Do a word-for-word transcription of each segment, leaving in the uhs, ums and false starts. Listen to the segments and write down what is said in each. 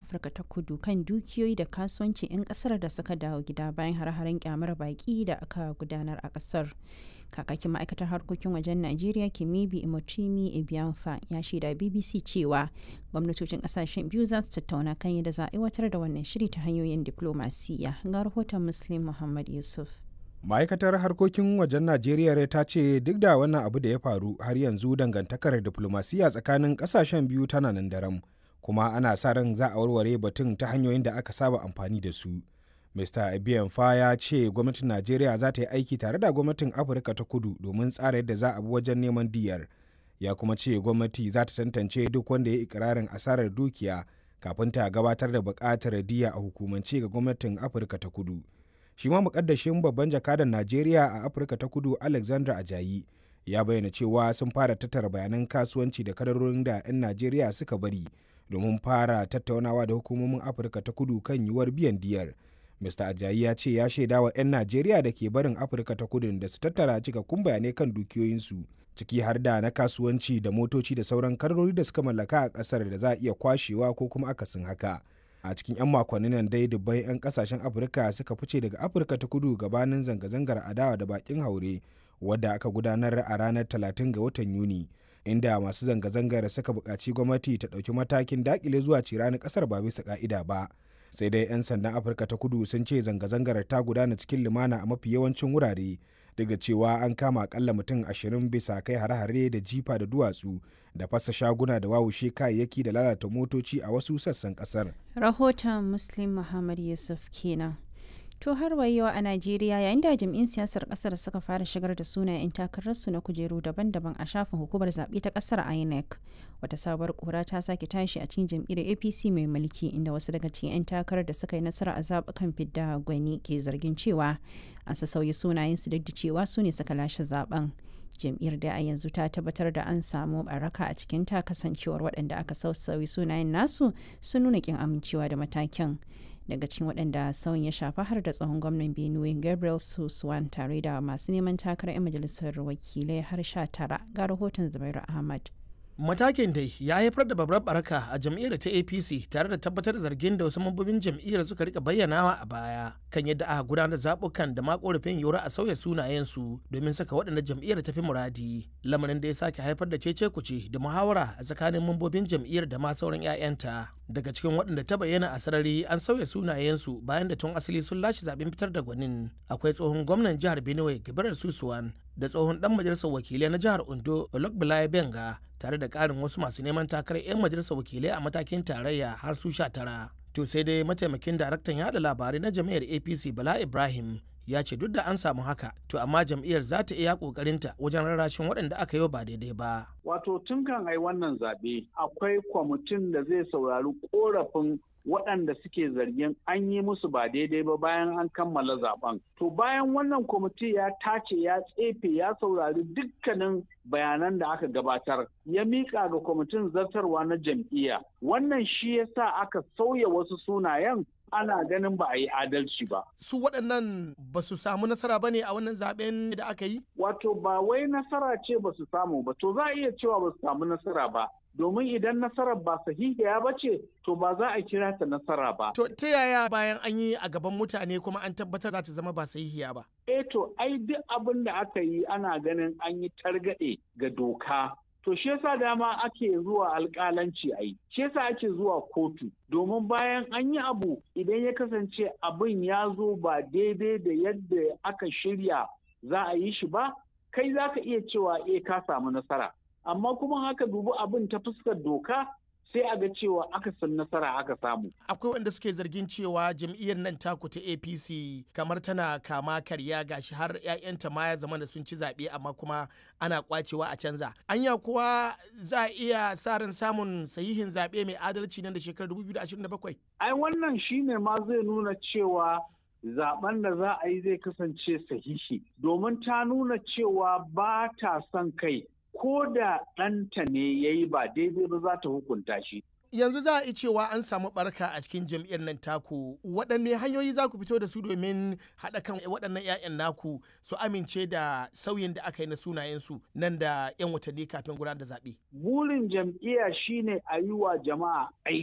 Afirka ta Kudu kan dukiyoyi da kasuwancin 'yan kasar da suka dawo gida bayan har-haren kyamar baki da aka gudanar a kasar. Kakakin ma'aikatar harkokin wajen Najeriya Kemibi Imotimi Ebiamfa ya shaida B B C cewa gwamnatocin kasashen biyu za su tattauna kan yadda za a aiwatar da wannan shiri ta hanyoyin diplomasiya. Ga rahoton Muslim Muhammad Yusuf. Ma'aikatar harkokin wajen Najeriya ta ce duk da wannan abu da ya faru har yanzu dangantakar diplomasiya tsakanin kasashen biyu tana nan daram, kuma ana sa ran za a warware batun ta hanyoyin da aka saba amfani da su. Mista Ebiamfa ya ce gwamnatin Najeriya za ta yi aiki tare da gwamnatin Afirka ta Kudu domin tsara yadda za a bi wajen neman diyyar. Ya kuma ce gwamnati za ta tantance duk wanda ya yi ikirarin asarar dukiya kafin ta gabatar da buƙatar diyya a hukumance ga gwamnatin Afirka ta Kudu. Shi ma mukaddashin babban jakadan Najeriya a Afirka ta Kudu Alexander Ajayi ya bayyana cewa sun fara tattara bayanan kasuwanci da kadarorin da 'yan Najeriya suka bari domin fara tattaunawa da hukumomin Afirka ta Kudu kan yiwuwar biyan diyar. Mista Ajayi ya ce ya shaida wa 'yan Najeriya da ke barin Afirka ta Kudu da su tattara cikakkun bayanai kan dukiyoyinsu, ciki har da na kasuwanci da motoci da sauran kadarori da suka mallaka a ƙasar da za a iya kwashewa ko kuma akasin haka. A cikin 'yan makonnin nan dai dubban 'yan kasashen Afirka suka fice daga Afirka ta Kudu gabanin zanga-zangar adawa da bakin haure wadda aka gudanar a ranar talatin ga watan Yuni, inda masu zanga-zangar suka buƙaci gwamnati ta ɗauki matakin daƙile zuwa cirani ƙasar ba bisa ƙa'ida ba. Sai dai 'yan sandan Afirka ta Kudu sun ce zanga-zangar ta gudana cikin lumana a mafi yawancin wurare, duk da cewa an kama akalla mutum ashirin bisa kai hare-hare da jifa da duwatsu da fasa shaguna da wawushe kayayyaki da lalata motoci a wasu sassan kasar. Rahoton Muslim Muhammad Yusuf kenan. To har wayewa a Najeriya yayin da jami'in siyasar kasar suka fara shigar da sunayen takararsu na kujeru daban-daban a shafin hukumar zaɓe ta kasar I N E C. Wata sabuwar kura ta sake tashi a cikin jam'iyyar A P C mai mulki, inda wasu daga cikin 'yan takarar da suka yi nasara a zaɓukan fidda gwani ke zargin cewa an sassauya sunayensu duk da cewa su ne suka lashe zaben. Jam'iyyar da a yanzu ta tabbatar da an samu baraka a cikin ta kasancewar waɗanda aka sassauya sunayen nasu sun nuna kin amincewa da matakin. Daga cikin waɗanda sauyin ya shafa har da tsohon gwamnan Benue Gabriel Suswan tare da masu neman takarar 'yan majalisar wakilai har sha tara. Ga rahoton Zubairu Ahmad. Matakin dai ya haifar da babbar baraka a jam'iyyar ta A P C tare da tabbatar da zargin da wasu mambobin jam'iyyar suka rika bayyanawa a baya kan yadda aka gudanar zabukan da ma korafin yiwuwar a sauya sunayensu domin saka waɗanda jam'iyyar ta fi muradi, lamarin da ya sake haifar da cece kuce da muhawara a tsakanin mambobin jam'iyyar da ma sauran 'ya'yanta. Daga cikin waɗanda ta bayyana a sarari an sauya sunayensu bayan da tun asali sun lashe zaben fitar da gwanin akwai tsohon gwamnan jihar Benue Gabriel Suswan da tsohon dan majalisar wakilai na jihar Ondo Olokbalaye Benga tare da ƙarin wasu masu neman takarar 'yan majalisar wakilai a matakin tarayya har su sha tara. To sai dai mataimakin daraktan yada labarai na jam'iyyar A P C Bala Ibrahim ya ce duk da an samu haka to amma jam'iyyar za ta iya kokarinta wajen rarrashin waɗanda aka yi ba daidai ba. Wato tun kan ai wannan zaɓe akwai kwamitin da zai saurari korafin waɗanda suke zargin an yi musu ba daidai ba bayan an kammala zaben. To bayan wannan kwamiti ya tace ya tsefe ya saurari dukkanin bayanan da aka gabatar ya miƙa ga kwamitin zartarwa na jam'iyya. Wannan shi yasa aka sauya wasu sunayen ana ganin ba a yi adalci ba. Su waɗannan ba su samu nasara ba ne a wannan zaben da aka yi? Wato ba wai nasara ce ba su samu ba, to za a iya cewa ba su samu nasara ba. Domin idan nasarar ba sahihiya ba ce, to ba za a kira ta nasara ba. To ta yaya bayan an yi a gaban mutane kuma an tabbatar za ta zama ba sahihiya ba? Eh to ai duk abin da aka yi ana ganin an yi targaɗe ga doka. To shi yasa dama ake zuwa alƙalanci a yi, shi yasa ake zuwa kotu, domin bayan an yi abu idan ya kasance abin ya zo ba daidai da yadda aka shirya za a yi shi ba, kai za ka iya cewa eh ka samu nasara. Amma kuma haka dubi abin ta fuskar doka sai a ga cewa aka san nasara aka samu. Akwai wanda suke zargin cewa jam'iyyar nan taku ta A P C kamar tana kama karya gashi har 'ya'yanta ma ya zama da sun ci zaɓe amma kuma ana kwacewa a canza. Anya kuwa za a iya sa ran samun sahihin zaɓe mai adalci nan da shekarar dubu biyu da ashirin da bakwai? Ai wannan shine ma zai nuna cewa zaben da za a yi zai kasance sahihi, domin ta nuna cewa ba ta son kai. Ko da ɗanta ne ya yi ba daidai ba za ta hukunta shi. Yanzu za a yi cewa an samu barka a cikin jam'iyyar nan taku, waɗanne hanyoyi za ku fito da su domin haɗa kan waɗannan 'ya'yan naku su amince da sauyin da aka yi na sunayensu nan da 'yan watanni kafin gudanar da zaɓe? Burin jam'iyya shine a yi wa jama'a aiki.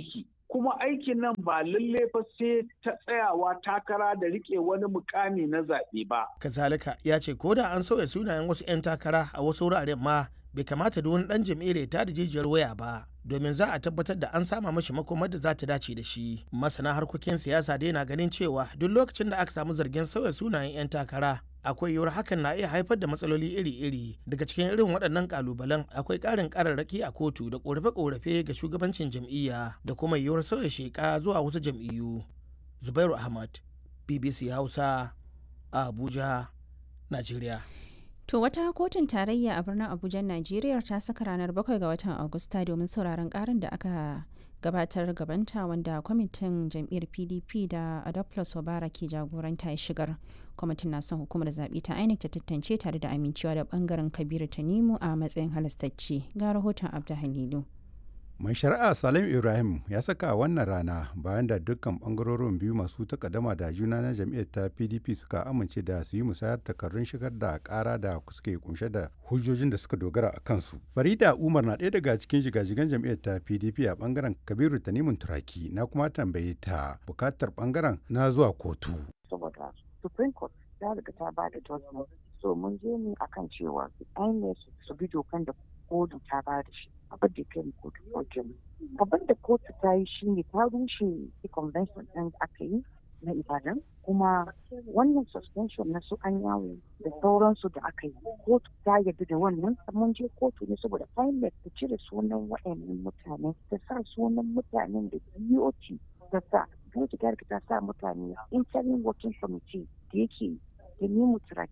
kuma aikin nan ba lalle fa sai ta tsayawa takara da rike wani mukami na zaɓe ba. Kazalika ya ce ko da an sauya sunayen wasu 'yan takara a wasu wuraren ma bai kamata da wani ɗan jam'iyyar ya tada jijiyar waya ba domin za a tabbatar da an sama mashi makomar da za ta dace da shi. Masana harkokin siyasa dai na ganin cewa duk lokacin da aka samu zargin sauya sunayen 'yan takara akwai yiwuwar hakan na iya haifar da matsaloli iri-iri. Daga cikin irin waɗannan kalubalen akwai ƙarin ƙararraki a kotu da ƙorafe-ƙorafe ga shugabancin jam'iyya da kuma yiwuwar sauya sheƙa zuwa wasu jam'iyyu. Zubairu Ahmad, B B C Hausa, Abuja, Najeriya. To wata kotun tarayya a birnin Abuja, Najeriya ta saka ranar bakwai ga watan Agusta domin sauraron ƙarin da aka gabatar gabanta wanda kwamitin jam'iyyar P D P da Adolphus Wabara ke jagoranta ya shigar. Kwamitin na son hukumar zaɓe ta I N E C ta tantance tare da amincewa da bangaren Kabiru Tanimu a matsayin halastacce. Ga rahoton Abda Halilu. Mai shari'a Salim Ibrahim ya saka wannan rana bayan da dukkan bangarorin biyu masu takaddama da juna na jam'iyyar ta P D P suka amince da su yi musayar takardun shigar da kara da suke kunshe da hujjojin da suka dogara a kansu. Farida Umar na ɗaya daga cikin jigajigan jam'iyyar ta P D P a bangaren Kabiru Tanimun Turaki, na kuma tambaye ta bukatar bangaren na zuwa kotu. Saboda Supreme Court ta riga ta ba da judgment, so mun je ne akan cewa I N E C su bi dokan da kotu ta ba da shi. Abin da kai kotu kotu abin da kotu ta yi shi ne ta rushe convention ɗin da aka yi na Ibadan, kuma wannan suspension na su an yawo da sauransu da aka yi kotu ta yarda da wannan. Mun je kotu ne saboda I N E C ta cire sunan waɗannan mutane ta sa sunan mutanen da D O T ta sa ta ta sa mutane interim working committee da yake da Tanimu Turaki